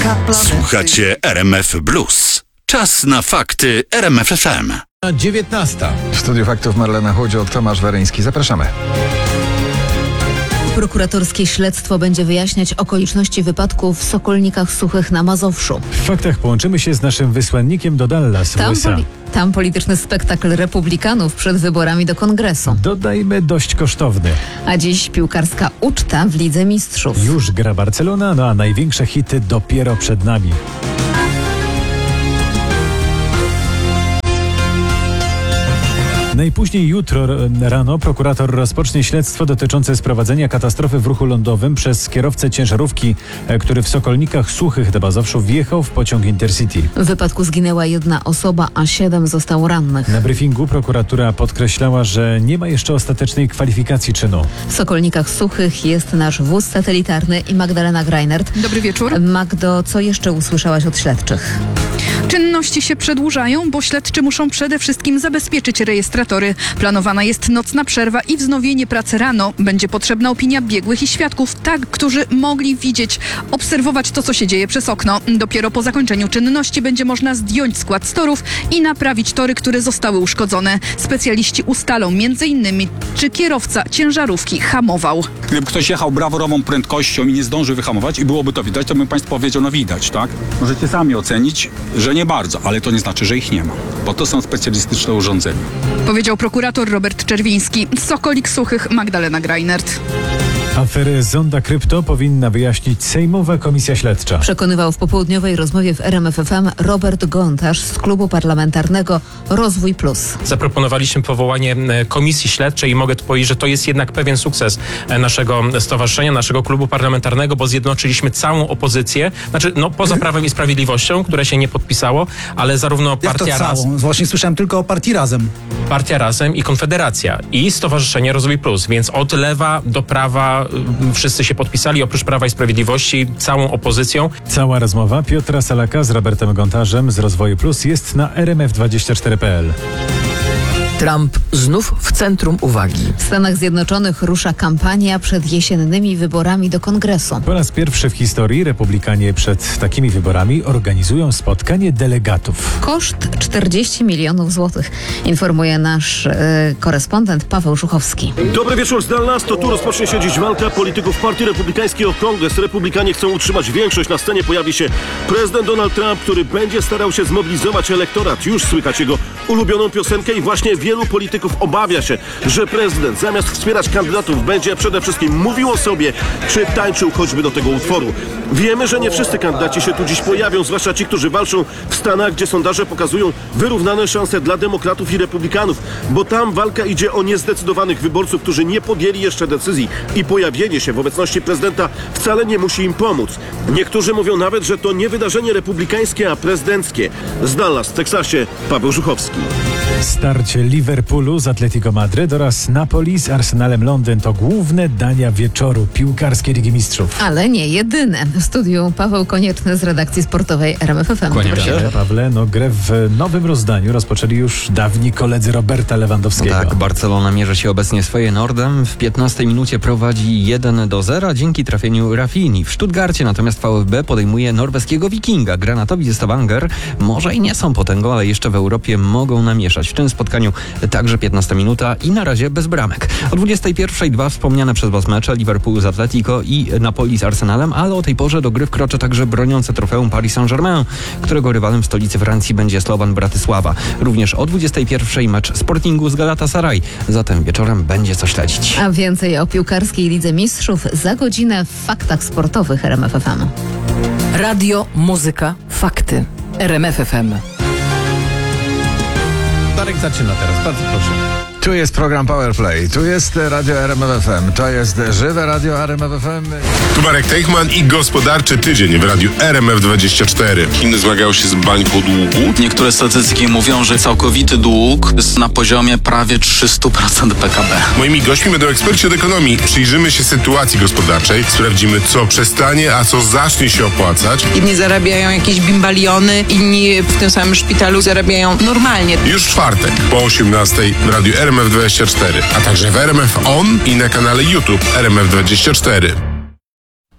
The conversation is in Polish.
Słuchacie RMF Blues. Czas na fakty RMF FM. 19. W studiu faktów Marlena Chłodzio, Tomasz Waryński. Zapraszamy. Prokuratorskie śledztwo będzie wyjaśniać okoliczności wypadku w Sokolnikach Suchych na Mazowszu. W faktach połączymy się z naszym wysłannikiem do Dallas w USA. Tam polityczny spektakl republikanów przed wyborami do Kongresu. Dodajmy dość kosztowny. A dziś piłkarska uczta w Lidze Mistrzów. Już gra Barcelona, no a największe hity dopiero przed nami. Najpóźniej jutro rano prokurator rozpocznie śledztwo dotyczące sprowadzenia katastrofy w ruchu lądowym przez kierowcę ciężarówki, który w Sokolnikach Suchych na Mazowszu wjechał w pociąg Intercity. W wypadku zginęła 1 osoba, a 7 zostało rannych. Na briefingu prokuratura podkreślała, że nie ma jeszcze ostatecznej kwalifikacji czynu. W Sokolnikach Suchych jest nasz wóz satelitarny i Magdalena Greinert. Dobry wieczór. Magdo, co jeszcze usłyszałaś od śledczych? Czynności się przedłużają, bo śledczy muszą przede wszystkim zabezpieczyć rejestratory. Planowana jest nocna przerwa i wznowienie pracy rano. Będzie potrzebna opinia biegłych i świadków, którzy mogli widzieć, obserwować to, co się dzieje przez okno. Dopiero po zakończeniu czynności będzie można zdjąć skład z torów i naprawić tory, które zostały uszkodzone. Specjaliści ustalą m.in., czy kierowca ciężarówki hamował. Gdyby ktoś jechał brawurową prędkością i nie zdążył wyhamować i byłoby to widać, to bym Państwu powiedział, no widać, tak? Możecie sami ocenić, że nie bardzo, ale to nie znaczy, że ich nie ma, bo to są specjalistyczne urządzenia. Powiedział prokurator Robert Czerwiński. Z Sokolik Suchych Magdalena Greinert. Aferę Zonda Krypto powinna wyjaśnić Sejmowa Komisja Śledcza. Przekonywał w popołudniowej rozmowie w RMF FM Robert Gontarz z klubu parlamentarnego Rozwój Plus. Zaproponowaliśmy powołanie komisji śledczej i mogę tu powiedzieć, że to jest jednak pewien sukces naszego stowarzyszenia, naszego klubu parlamentarnego, bo zjednoczyliśmy całą opozycję, poza Prawem i Sprawiedliwością, które się nie podpisało, ale zarówno Partia Razem. Właśnie słyszałem tylko o Partii Razem. Partia Razem i Konfederacja i Stowarzyszenie Rozwój Plus, więc od lewa do prawa wszyscy się podpisali, oprócz Prawa i Sprawiedliwości, całą opozycją. Cała rozmowa Piotra Salaka z Robertem Gontarzem z Rozwoju Plus jest na rmf24.pl. Trump znów w centrum uwagi. W Stanach Zjednoczonych rusza kampania przed jesiennymi wyborami do Kongresu. Po raz pierwszy w historii republikanie przed takimi wyborami organizują spotkanie delegatów. Koszt 40 milionów złotych, informuje nasz korespondent Paweł Żuchowski. Dobry wieczór z Dallas. To tu rozpocznie się dziś walka polityków Partii Republikańskiej o Kongres. Republikanie chcą utrzymać większość. Na scenie pojawi się prezydent Donald Trump, który będzie starał się zmobilizować elektorat. Już słychać jego ulubioną piosenkę i właśnie wielu polityków obawia się, że prezydent zamiast wspierać kandydatów będzie przede wszystkim mówił o sobie, czy tańczył choćby do tego utworu. Wiemy, że nie wszyscy kandydaci się tu dziś pojawią, zwłaszcza ci, którzy walczą w Stanach, gdzie sondaże pokazują wyrównane szanse dla demokratów i republikanów, bo tam walka idzie o niezdecydowanych wyborców, którzy nie podjęli jeszcze decyzji i pojawienie się w obecności prezydenta wcale nie musi im pomóc. Niektórzy mówią nawet, że to nie wydarzenie republikańskie, a prezydenckie. Z Dallas w Teksasie Paweł Żuchowski. Starcie Liverpoolu z Atletico Madryt oraz Napoli z Arsenalem Londyn to główne dania wieczoru piłkarskiej Ligi Mistrzów. Ale nie jedyne. W studiu Paweł Konieczny z redakcji sportowej RMF FM. Kłaniam się. Pawle, grę w nowym rozdaniu rozpoczęli już dawni koledzy Roberta Lewandowskiego. Tak, Barcelona mierzy się obecnie z Feyenoordem. W 15 minucie prowadzi 1-0 dzięki trafieniu Rafini. W Stuttgarcie natomiast VfB podejmuje norweskiego Wikinga. Granatowi Stavanger może i nie są potęgą, ale jeszcze w Europie mogą namieszać. W tym spotkaniu także 15 minuta i na razie bez bramek. O 21:00 dwa wspomniane przez Was mecze Liverpoolu z Atletico i Napoli z Arsenalem, ale o tej porze do gry wkroczy także broniące trofeum Paris Saint-Germain, którego rywalem w stolicy Francji będzie Slovan Bratysława. Również o 21:00 mecz Sportingu z Galatasaray. Zatem wieczorem będzie co śledzić. A więcej o piłkarskiej Lidze Mistrzów za godzinę w faktach sportowych RMF FM. Radio, muzyka, fakty. RMF FM. Darek zaczyna teraz, bardzo proszę. Tu jest program Powerplay, tu jest Radio RMF FM, to jest żywe Radio RMF FM. Tu Marek Teichman i gospodarczy tydzień w Radiu RMF24. Chiny zmagają się z bańką długu. Niektóre statystyki mówią, że całkowity dług jest na poziomie prawie 300% PKB. Moimi gośćmi będą eksperci od ekonomii. Przyjrzymy się sytuacji gospodarczej, sprawdzimy, co przestanie, a co zacznie się opłacać. Inni zarabiają jakieś bimbaliony, inni w tym samym szpitalu zarabiają normalnie. Już w czwartek po 18:00 w Radiu RMF24, a także w RMF On i na kanale YouTube RMF24.